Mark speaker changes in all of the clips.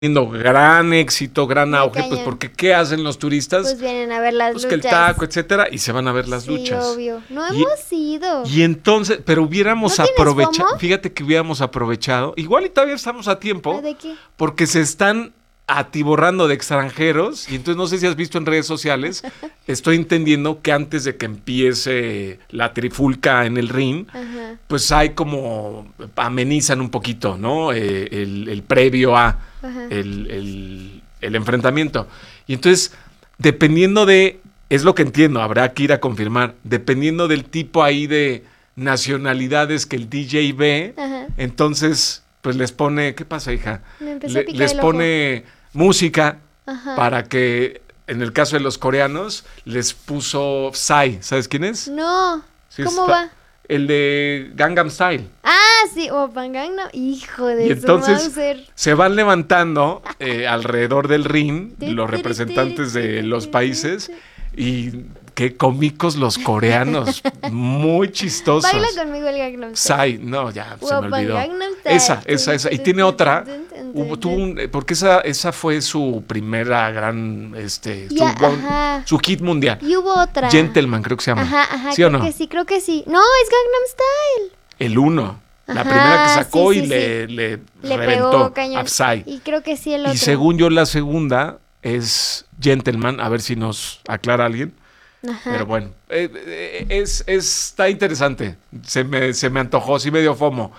Speaker 1: teniendo gran éxito, gran
Speaker 2: Muy
Speaker 1: auge, pues
Speaker 2: cañón.
Speaker 1: porque ¿qué hacen los turistas?
Speaker 2: Pues vienen a ver las
Speaker 1: Pues
Speaker 2: luchas.
Speaker 1: que el taco, etcétera, y se van a ver las
Speaker 2: Sí,
Speaker 1: luchas.
Speaker 2: obvio. No
Speaker 1: Y-
Speaker 2: hemos ido.
Speaker 1: Y entonces, pero hubiéramos
Speaker 2: ¿No tienes
Speaker 1: aprovechado,
Speaker 2: FOMO?
Speaker 1: fíjate que hubiéramos aprovechado, igual y todavía estamos a tiempo,
Speaker 2: ¿De qué?
Speaker 1: porque se están atiborrando de extranjeros, y entonces no sé si has visto en redes sociales, estoy entendiendo que antes de que empiece la trifulca en el ring,
Speaker 2: Ajá.
Speaker 1: pues hay como, amenizan un poquito, ¿no? El previo a
Speaker 2: Ajá.
Speaker 1: el enfrentamiento. Y entonces, dependiendo es lo que entiendo, habrá que ir a confirmar, dependiendo del tipo ahí de nacionalidades que el DJ ve,
Speaker 2: Ajá.
Speaker 1: entonces, pues les pone, ¿qué pasa, hija?
Speaker 2: Me empezó a picar
Speaker 1: Les
Speaker 2: el ojo.
Speaker 1: pone música
Speaker 2: Ajá.
Speaker 1: para que, en el caso de los coreanos, les puso Psy, ¿sabes quién es?
Speaker 2: No.
Speaker 1: Sí,
Speaker 2: ¿Cómo
Speaker 1: está-
Speaker 2: va?
Speaker 1: El de Gangnam Style.
Speaker 2: Ah, sí. Oppan Gangnam. Hijo de
Speaker 1: Y
Speaker 2: su
Speaker 1: entonces
Speaker 2: Mauser.
Speaker 1: se van levantando alrededor del ring los representantes de los países y qué cómicos los coreanos, muy chistosos.
Speaker 2: Baila conmigo el Gangnam Style.
Speaker 1: Psy, no, ya se me
Speaker 2: Oppan
Speaker 1: olvidó.
Speaker 2: Gangnam Style.
Speaker 1: Esa. Y tiene otra. Porque esa fue su primera gran,
Speaker 2: Ya, ajá.
Speaker 1: su hit mundial.
Speaker 2: Y hubo otra.
Speaker 1: Gentleman, creo que se llama.
Speaker 2: Ajá.
Speaker 1: ¿Sí o
Speaker 2: creo
Speaker 1: no?
Speaker 2: que sí, creo que sí. No, es Gangnam Style.
Speaker 1: El uno. La
Speaker 2: Ajá,
Speaker 1: primera que sacó
Speaker 2: sí,
Speaker 1: y
Speaker 2: sí,
Speaker 1: le
Speaker 2: Le
Speaker 1: reventó
Speaker 2: pegó cañón.
Speaker 1: a Psy.
Speaker 2: Y creo que sí el otro.
Speaker 1: Y según yo, la segunda es Gentleman, a ver si nos aclara alguien.
Speaker 2: Ajá.
Speaker 1: Pero bueno, está interesante. Se me antojó, sí me dio FOMO.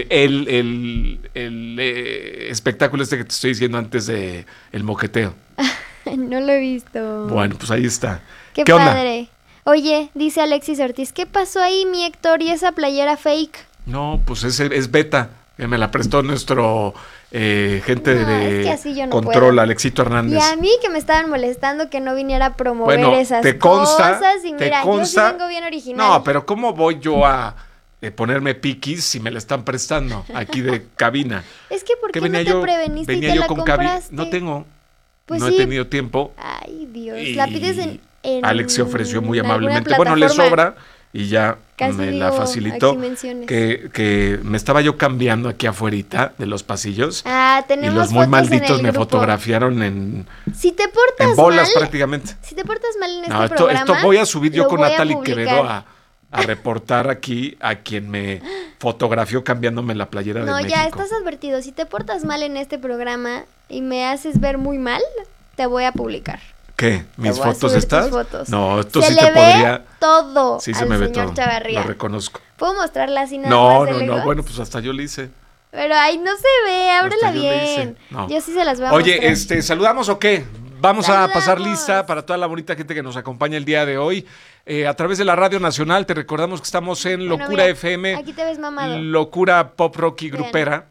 Speaker 1: El espectáculo que te estoy diciendo antes de el moqueteo.
Speaker 2: No lo he visto.
Speaker 1: Bueno, pues ahí está.
Speaker 2: Qué
Speaker 1: ¿Qué onda?
Speaker 2: padre. Oye, dice Alexis Ortiz, ¿qué pasó ahí, mi Héctor, y esa playera fake?
Speaker 1: No, pues ese es beta. Que me la prestó nuestro gente
Speaker 2: No,
Speaker 1: de
Speaker 2: es que así yo no
Speaker 1: control,
Speaker 2: puedo.
Speaker 1: Alexito Hernández.
Speaker 2: Y a mí que me estaban molestando que no viniera a promover
Speaker 1: Bueno,
Speaker 2: esas
Speaker 1: te consta,
Speaker 2: cosas. Y
Speaker 1: te
Speaker 2: mira,
Speaker 1: consta.
Speaker 2: yo sí vengo bien original.
Speaker 1: No, pero ¿cómo voy yo a ponerme piquis si me la están prestando aquí de cabina?
Speaker 2: Es que ¿por
Speaker 1: Que
Speaker 2: qué no te preveniste y
Speaker 1: venía
Speaker 2: te
Speaker 1: yo
Speaker 2: la
Speaker 1: con cabina.
Speaker 2: compraste?
Speaker 1: No tengo,
Speaker 2: Pues
Speaker 1: no
Speaker 2: sí.
Speaker 1: he tenido tiempo.
Speaker 2: Ay, Dios.
Speaker 1: Y
Speaker 2: La pides en
Speaker 1: Alex se ofreció muy
Speaker 2: alguna
Speaker 1: amablemente. Bueno, le
Speaker 2: plataforma.
Speaker 1: sobra y ya
Speaker 2: Casi
Speaker 1: me
Speaker 2: digo,
Speaker 1: la facilitó.
Speaker 2: aquí menciones.
Speaker 1: Que me estaba yo cambiando aquí afuerita de los pasillos.
Speaker 2: Ah,
Speaker 1: Y
Speaker 2: tenemos
Speaker 1: los muy
Speaker 2: fotos
Speaker 1: malditos
Speaker 2: en el
Speaker 1: me
Speaker 2: grupo.
Speaker 1: fotografiaron en
Speaker 2: Si te portas
Speaker 1: bolas
Speaker 2: mal,
Speaker 1: prácticamente.
Speaker 2: si te portas mal en
Speaker 1: No,
Speaker 2: este programa,
Speaker 1: esto voy a subir yo
Speaker 2: lo
Speaker 1: con
Speaker 2: voy a
Speaker 1: Natalie
Speaker 2: publicar.
Speaker 1: Quevedo a reportar aquí a quien me fotografió cambiándome la playera de
Speaker 2: No,
Speaker 1: México.
Speaker 2: ya estás advertido. Si te portas mal en este programa y me haces ver muy mal, te voy a publicar.
Speaker 1: ¿Qué? ¿Mis
Speaker 2: Te voy a
Speaker 1: fotos
Speaker 2: subir
Speaker 1: estas?
Speaker 2: tus fotos.
Speaker 1: No, esto
Speaker 2: Se
Speaker 1: sí
Speaker 2: le
Speaker 1: te
Speaker 2: ve
Speaker 1: podría.
Speaker 2: todo
Speaker 1: Sí se
Speaker 2: al
Speaker 1: me ve
Speaker 2: señor
Speaker 1: todo.
Speaker 2: Chavarría.
Speaker 1: Lo reconozco.
Speaker 2: ¿Puedo mostrarla así nada
Speaker 1: No,
Speaker 2: más de
Speaker 1: no,
Speaker 2: lejos?
Speaker 1: bueno, pues hasta yo le hice.
Speaker 2: Pero ahí no se ve, ábrela
Speaker 1: Hasta yo le hice.
Speaker 2: bien.
Speaker 1: No.
Speaker 2: Yo sí se las voy a
Speaker 1: Oye,
Speaker 2: mostrar.
Speaker 1: ¿saludamos o qué? Vamos a pasar
Speaker 2: Saludamos.
Speaker 1: lista para toda la bonita gente que nos acompaña el día de hoy. A través de la Radio Nacional, te recordamos que estamos en
Speaker 2: Bueno,
Speaker 1: Locura
Speaker 2: mira,
Speaker 1: FM,
Speaker 2: aquí te ves mamado.
Speaker 1: Locura Pop Rock y
Speaker 2: Vean.
Speaker 1: Grupera.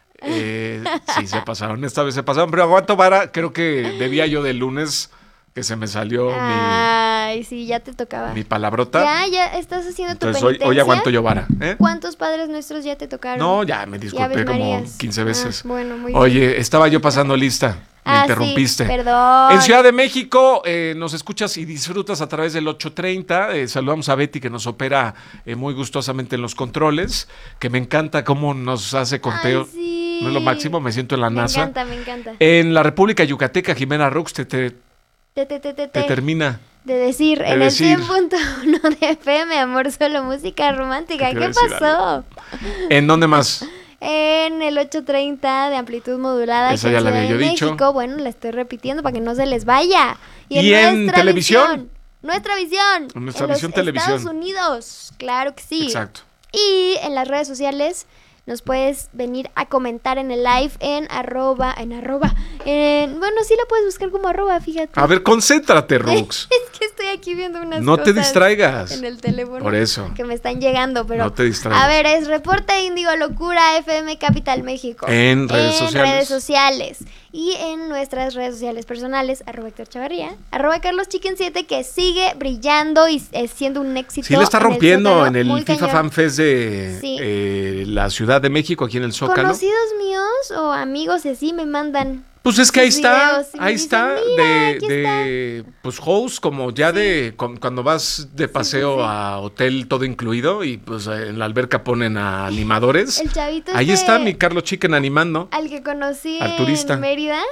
Speaker 1: Sí, se pasaron, esta vez se pasaron, pero aguanto vara, creo que debía yo del lunes que se me salió
Speaker 2: Ay, sí, ya te tocaba.
Speaker 1: mi palabrota.
Speaker 2: Ya estás haciendo tu
Speaker 1: Entonces
Speaker 2: penitencia.
Speaker 1: hoy aguanto yo vara. ¿Eh?
Speaker 2: ¿Cuántos padres nuestros ya te tocaron?
Speaker 1: No, ya me
Speaker 2: Y
Speaker 1: disculpé
Speaker 2: Aves
Speaker 1: como
Speaker 2: Marías.
Speaker 1: 15 veces.
Speaker 2: Ah, bueno, muy bien.
Speaker 1: Oye, estaba yo pasando lista. Me interrumpiste.
Speaker 2: Sí, perdón.
Speaker 1: En Ciudad de México nos escuchas y disfrutas a través del 830. Saludamos a Betty que nos opera muy gustosamente en los controles. Que me encanta cómo nos hace conteo.
Speaker 2: Ay, sí.
Speaker 1: No es lo máximo, me siento en la NASA.
Speaker 2: Me encanta.
Speaker 1: En la República Yucateca, Jimena Rux te termina.
Speaker 2: De decir,
Speaker 1: De
Speaker 2: en
Speaker 1: decir.
Speaker 2: el 100.1 de FM, amor, solo música romántica.
Speaker 1: ¿Qué te iba
Speaker 2: ¿Qué
Speaker 1: a decir,
Speaker 2: pasó?
Speaker 1: ¿En dónde más?
Speaker 2: En el 830 de amplitud modulada.
Speaker 1: Esa
Speaker 2: aquí
Speaker 1: ya
Speaker 2: en
Speaker 1: la
Speaker 2: Ciudad
Speaker 1: había
Speaker 2: de
Speaker 1: yo dicho.
Speaker 2: México. Bueno, la estoy repitiendo para que no se les vaya.
Speaker 1: ¿Y en
Speaker 2: nuestra
Speaker 1: televisión?
Speaker 2: visión, nuestra visión.
Speaker 1: En nuestra
Speaker 2: los
Speaker 1: visión televisión.
Speaker 2: Estados Unidos. Claro que sí.
Speaker 1: Exacto.
Speaker 2: Y en las redes sociales nos puedes venir a comentar en el live en arroba. Bueno, sí la puedes buscar como arroba, fíjate.
Speaker 1: A ver, concéntrate, Rux.
Speaker 2: Es que estoy aquí viendo unas
Speaker 1: No te
Speaker 2: cosas
Speaker 1: distraigas.
Speaker 2: en el teléfono.
Speaker 1: Por eso.
Speaker 2: Que me están llegando, pero.
Speaker 1: No te distraigas.
Speaker 2: A ver, es Reporte Índigo Locura FM Capital México.
Speaker 1: En redes sociales.
Speaker 2: redes sociales. Y en nuestras redes sociales personales, arroba Héctor Chavarría, arroba Carlos Chicken 7, que sigue brillando y siendo un éxito.
Speaker 1: Sí, le está rompiendo
Speaker 2: Zócalo,
Speaker 1: en el
Speaker 2: muy
Speaker 1: FIFA
Speaker 2: cañón.
Speaker 1: Fan Fest de
Speaker 2: Sí.
Speaker 1: la Ciudad de México, aquí en el Zócalo.
Speaker 2: Conocidos míos o amigos así me mandan
Speaker 1: Pues es que ahí
Speaker 2: sus
Speaker 1: está,
Speaker 2: videos y me
Speaker 1: ahí
Speaker 2: dicen,
Speaker 1: está,
Speaker 2: "Mira, aquí
Speaker 1: de pues host, como ya cuando vas de paseo
Speaker 2: sí.
Speaker 1: a hotel todo incluido y pues en la alberca ponen a animadores.
Speaker 2: El chavito
Speaker 1: Ahí está mi Carlos Chicken animando.
Speaker 2: al que conocí
Speaker 1: al turista.
Speaker 2: en Mérida,